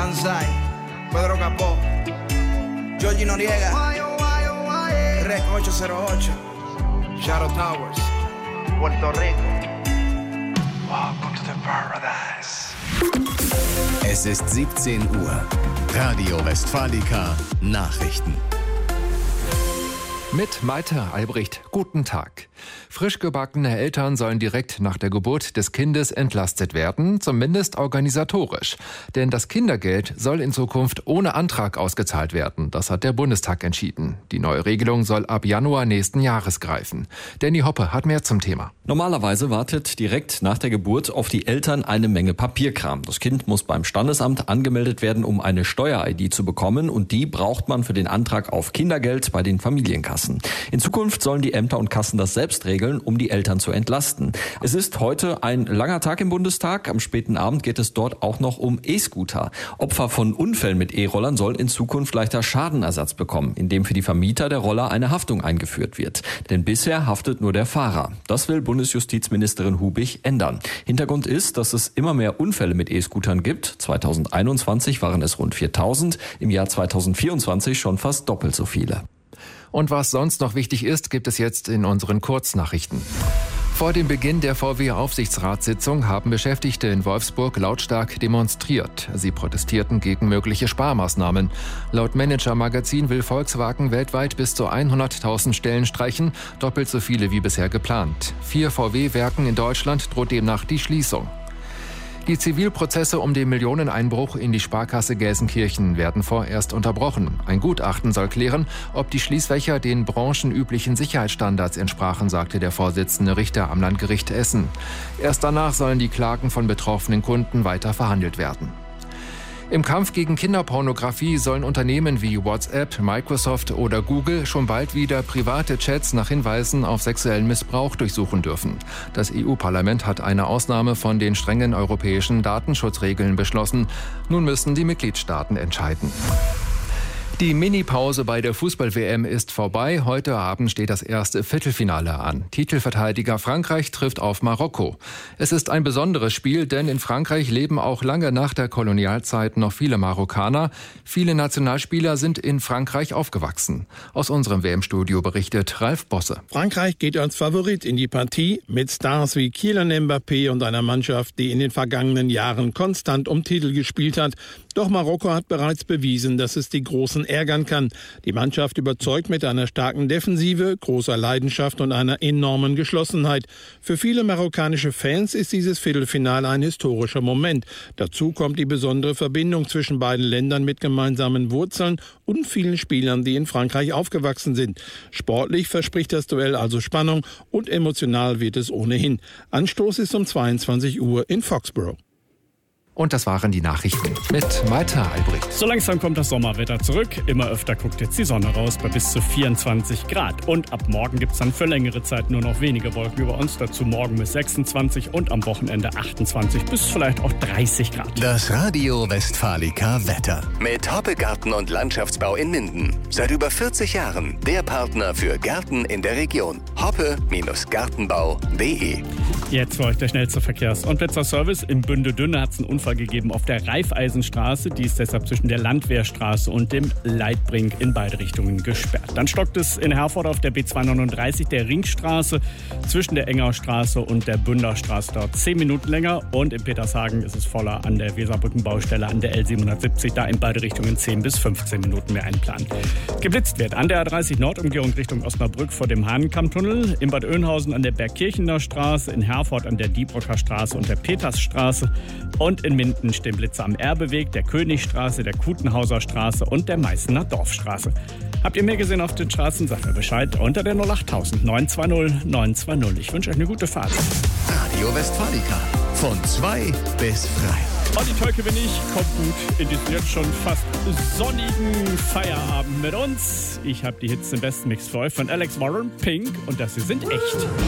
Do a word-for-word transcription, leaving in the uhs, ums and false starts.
Kansai, Pedro Capó, Georgie Noriega, Rec ocho cero ocho, Shadow Towers, Puerto Rico. Welcome to the paradise. Es ist siebzehn Uhr. Radio Westfalica Nachrichten. Mit Maite Albrecht. Guten Tag. Frisch gebackene Eltern sollen direkt nach der Geburt des Kindes entlastet werden, zumindest organisatorisch. Denn das Kindergeld soll in Zukunft ohne Antrag ausgezahlt werden. Das hat der Bundestag entschieden. Die neue Regelung soll ab Januar nächsten Jahres greifen. Danny Hoppe hat mehr zum Thema. Normalerweise wartet direkt nach der Geburt auf die Eltern eine Menge Papierkram. Das Kind muss beim Standesamt angemeldet werden, um eine Steuer-I D zu bekommen. Und die braucht man für den Antrag auf Kindergeld bei den Familienkassen. In Zukunft sollen die Ämter und Kassen das selbst regeln, um die Eltern zu entlasten. Es ist heute ein langer Tag im Bundestag. Am späten Abend geht es dort auch noch um E-Scooter. Opfer von Unfällen mit E-Rollern sollen in Zukunft leichter Schadenersatz bekommen, indem für die Vermieter der Roller eine Haftung eingeführt wird. Denn bisher haftet nur der Fahrer. Das will Bundesjustizministerin Hubig ändern. Hintergrund ist, dass es immer mehr Unfälle mit E-Scootern gibt. zweitausendeinundzwanzig waren es rund viertausend, im Jahr zweitausendvierundzwanzig schon fast doppelt so viele. Und was sonst noch wichtig ist, gibt es jetzt in unseren Kurznachrichten. Vor dem Beginn der V W-Aufsichtsratssitzung haben Beschäftigte in Wolfsburg lautstark demonstriert. Sie protestierten gegen mögliche Sparmaßnahmen. Laut Manager Magazin will Volkswagen weltweit bis zu hunderttausend Stellen streichen, doppelt so viele wie bisher geplant. Vier V W-Werken in Deutschland droht demnach die Schließung. Die Zivilprozesse um den Millioneneinbruch in die Sparkasse Gelsenkirchen werden vorerst unterbrochen. Ein Gutachten soll klären, ob die Schließfächer den branchenüblichen Sicherheitsstandards entsprachen, sagte der Vorsitzende Richter am Landgericht Essen. Erst danach sollen die Klagen von betroffenen Kunden weiter verhandelt werden. Im Kampf gegen Kinderpornografie sollen Unternehmen wie WhatsApp, Microsoft oder Google schon bald wieder private Chats nach Hinweisen auf sexuellen Missbrauch durchsuchen dürfen. Das E U-Parlament hat eine Ausnahme von den strengen europäischen Datenschutzregeln beschlossen. Nun müssen die Mitgliedstaaten entscheiden. Die Mini-Pause bei der Fußball-W M ist vorbei. Heute Abend steht das erste Viertelfinale an. Titelverteidiger Frankreich trifft auf Marokko. Es ist ein besonderes Spiel, denn in Frankreich leben auch lange nach der Kolonialzeit noch viele Marokkaner. Viele Nationalspieler sind in Frankreich aufgewachsen. Aus unserem W M-Studio berichtet Ralf Bosse. Frankreich geht als Favorit in die Partie mit Stars wie Kylian Mbappé und einer Mannschaft, die in den vergangenen Jahren konstant um Titel gespielt hat. Doch Marokko hat bereits bewiesen, dass es die Großen ärgern kann. Die Mannschaft überzeugt mit einer starken Defensive, großer Leidenschaft und einer enormen Geschlossenheit. Für viele marokkanische Fans ist dieses Viertelfinale ein historischer Moment. Dazu kommt die besondere Verbindung zwischen beiden Ländern mit gemeinsamen Wurzeln und vielen Spielern, die in Frankreich aufgewachsen sind. Sportlich verspricht das Duell also Spannung und emotional wird es ohnehin. Anstoß ist um zweiundzwanzig Uhr in Foxborough. Und das waren die Nachrichten mit Maite Albrecht. So langsam kommt das Sommerwetter zurück. Immer öfter guckt jetzt die Sonne raus bei bis zu vierundzwanzig Grad. Und ab morgen gibt es dann für längere Zeit nur noch wenige Wolken über uns. Dazu morgen bis sechsundzwanzig und am Wochenende achtundzwanzig bis vielleicht auch dreißig Grad. Das Radio Westfalica Wetter. Mit Hoppe Garten und Landschaftsbau in Minden. Seit über vierzig Jahren der Partner für Gärten in der Region. hoppe Gartenbau punkt de. Jetzt für euch der schnellste Verkehrs- und Blitzerservice. In Bünde-Dünne hat es einen Unfall gegeben auf der Raiffeisenstraße. Die ist deshalb zwischen der Landwehrstraße und dem Leitbrink in beide Richtungen gesperrt. Dann stockt es in Herford auf der B zweihundertneununddreißig, der Ringstraße, zwischen der Engerstraße und der Bünderstraße. Dort zehn Minuten länger. Und in Petershagen ist es voller an der Weserbrückenbaustelle an der L siebenhundertsiebzig. Da in beide Richtungen zehn bis fünfzehn Minuten mehr einplanen. Geblitzt wird an der A dreißig Nordumgehung Richtung Osnabrück vor dem Hahnenkammtunnel, in Bad Oeynhausen an der Bergkirchener Straße, in Herford an der Diebrocker Straße und der Petersstraße und in Minden stehen Blitze am Erbeweg, der Königstraße, der Kutenhauser Straße und der Meißener Dorfstraße. Habt ihr mehr gesehen auf den Straßen? Sagt mir Bescheid unter der null acht null neun zwei null neun zwei null. Ich wünsche euch eine gute Fahrt. Radio Westfalica. Von zwei bis frei. Olli Tölke bin ich. Kommt gut in diesen jetzt schon fast sonnigen Feierabend mit uns. Ich habe die Hits im besten Mix für euch von Alex Warren, Pink und das hier sind echt.